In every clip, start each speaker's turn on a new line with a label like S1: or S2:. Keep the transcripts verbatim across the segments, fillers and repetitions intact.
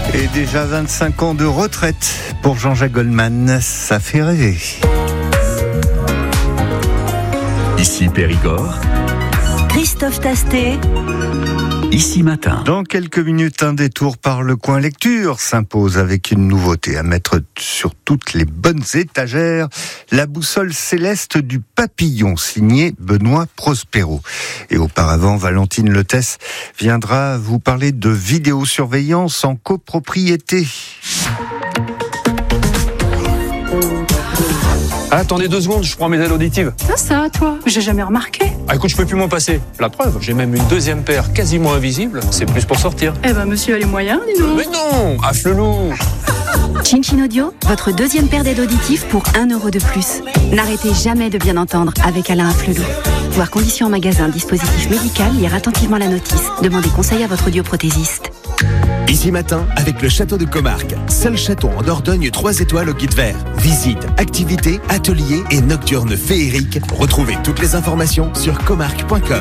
S1: Et déjà vingt-cinq ans de retraite pour Jean-Jacques Goldman, ça fait rêver.
S2: Ici Périgord,
S3: Christophe Tastet.
S2: Ici Matin.
S1: Dans quelques minutes, un détour par le coin lecture s'impose avec une nouveauté à mettre sur toutes les bonnes étagères. La boussole céleste du papillon, signée Benoît Prospero. Et auparavant, Valentine Letès viendra vous parler de vidéosurveillance en copropriété.
S4: Ah, attendez deux secondes, je prends mes aides auditives.
S5: Ça, ça, toi, j'ai jamais remarqué.
S4: Ah, écoute, je peux plus m'en passer. La preuve, j'ai même une deuxième paire quasiment invisible. C'est plus pour sortir.
S5: Eh ben, monsieur a les moyens, dis donc.
S4: Mais non, à Flelou.
S3: Chin Chin Audio, votre deuxième paire d'aides auditives pour un euro de plus. N'arrêtez jamais de bien entendre avec Alain Afflelou. Voir conditions en magasin, dispositif médical, lire attentivement la notice. Demandez conseil à votre audioprothésiste.
S6: Ici Matin, avec le château de Comarque. Seul château en Dordogne trois étoiles au guide vert. Visites, activités, ateliers et nocturnes féeriques. Retrouvez toutes les informations sur comarque point com.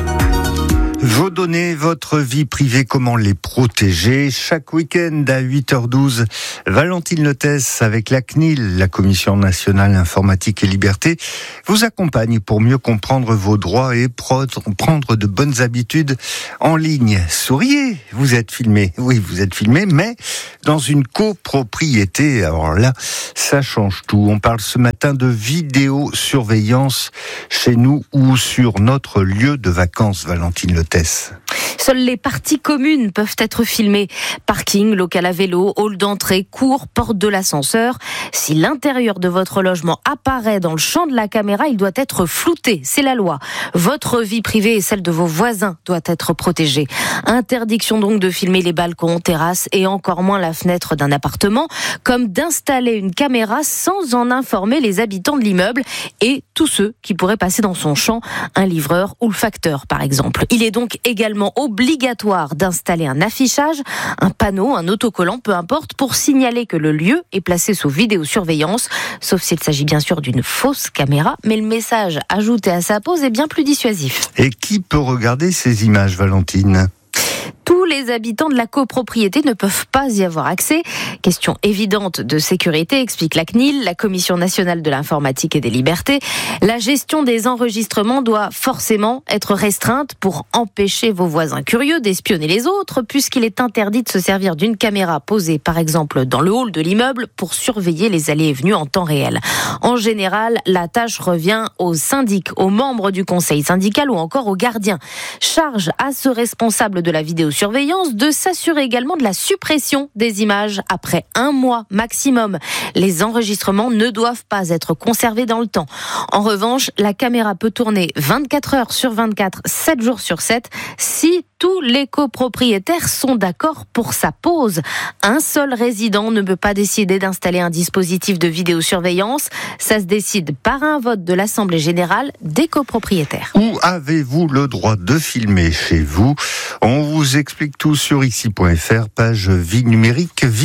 S1: Vos données, votre vie privée, comment les protéger? Chaque week-end à huit heures douze, Valentine Letès avec la C N I L, la Commission nationale informatique et liberté, vous accompagne pour mieux comprendre vos droits et prendre de bonnes habitudes en ligne. Souriez, vous êtes filmé. Oui, vous êtes filmé, mais dans une copropriété. Alors là, ça change tout. On parle ce matin de vidéosurveillance chez nous ou sur notre lieu de vacances, Valentine Letès.
S7: Seules les parties communes peuvent être filmées. Parking, local à vélo, hall d'entrée, cour, porte de l'ascenseur. Si l'intérieur de votre logement apparaît dans le champ de la caméra, il doit être flouté. C'est la loi. Votre vie privée et celle de vos voisins doit être protégée. Interdiction donc de filmer les balcons, terrasses et encore moins la fenêtre d'un appartement, comme d'installer une caméra sans en informer les habitants de l'immeuble et tous ceux qui pourraient passer dans son champ, un livreur ou le facteur par exemple. Il est donc également obligatoire d'installer un affichage, un panneau, un autocollant, peu importe, pour signaler que le lieu est placé sous vidéosurveillance, sauf s'il s'agit bien sûr d'une fausse caméra, mais le message ajouté à sa pose est bien plus dissuasif.
S1: Et qui peut regarder ces images, Valentine ?
S7: Tous les habitants de la copropriété ne peuvent pas y avoir accès. Question évidente de sécurité, explique la C N I L, la Commission nationale de l'informatique et des libertés. La gestion des enregistrements doit forcément être restreinte pour empêcher vos voisins curieux d'espionner les autres, puisqu'il est interdit de se servir d'une caméra posée, par exemple, dans le hall de l'immeuble pour surveiller les allées et venues en temps réel. En général, la tâche revient aux syndics, aux membres du conseil syndical ou encore aux gardiens. Charge à ce responsable de la vidéosurveillance de s'assurer également de la suppression des images après un mois maximum. Les enregistrements ne doivent pas être conservés dans le temps. En revanche, la caméra peut tourner vingt-quatre heures sur vingt-quatre, sept jours sur sept, si tous les copropriétaires sont d'accord pour sa pose. Un seul résident ne peut pas décider d'installer un dispositif de vidéosurveillance. Ça se décide par un vote de l'Assemblée générale des copropriétaires.
S1: Où avez-vous le droit de filmer chez vous ? On vous explique tout sur ici point f r, page vie numérique.